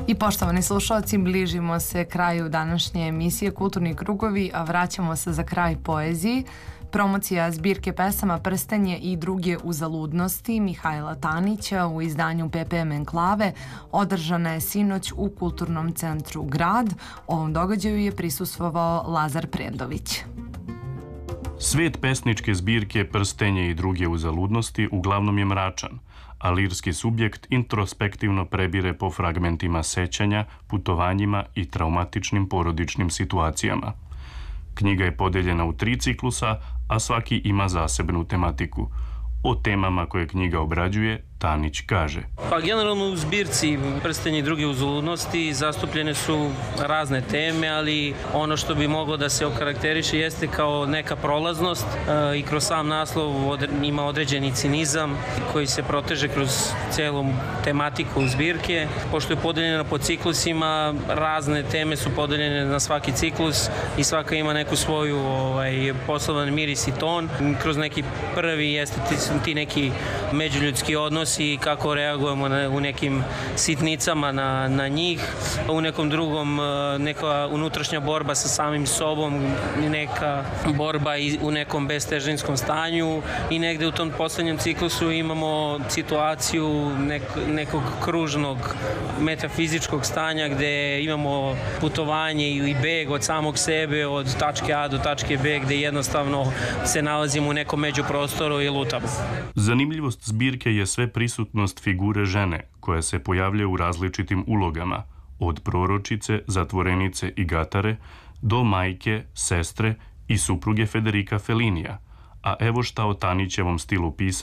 I poštovani slušalci, bližimo se kraju današnje emisije Kulturni krugovi, a vraćamo se za kraj poeziji. Promocija zbirke pesama Prstenje i druge uzaludnosti Mihajla Tanića u izdanju PPM Enklave održana je sinoć u Kulturnom centru Grad. Ovom događaju je prisustvovao Lazar Predović. Svet pesničke zbirke Prstenje i druge uzaludnosti uglavnom je mračan, a lirski subjekt introspektivno prebire po fragmentima sećanja, putovanjima i traumatičnim porodičnim situacijama. Knjiga je podeljena u 3 ciklusa, a svaki ima zasebnu tematiku. O temama koje knjiga obrađuje, Tanić kaže. Pa generalno u zbirci Prstenje i druge uzaludnosti zastupljene su razne teme, ali ono što bi moglo da se okarakteriše jeste kao neka prolaznost i kroz sam naslov ima određeni cinizam koji se proteže kroz celu tematiku zbirke. Pošto je podeljena po ciklusima, razne teme su podeljene na svaki ciklus i svaka ima neku svoju poslovan miris i ton. Kroz neki prvi jeste ti neki međuljudski odnos i kako reagujemo u nekim sitnicama na njih, u nekom drugom neka unutrašnja borba sa samim sobom, neka borba u nekom bestežinskom stanju i negde u tom poslednjem ciklusu imamo situaciju nekog kružnog metafizičkog stanja gde imamo putovanje i beg od samog sebe, od tačke A do tačke B, gde jednostavno se nalazimo u nekom međuprostoru i lutamo. Zanimljivost zbirke je sve prisutnost figure žene koja se pojavlja u različitim ulogama, od proročice, zatvorenice i gatare do majke, sestre i supruge Federica Felinija. A evo šta o Tanićevom stilu pisanja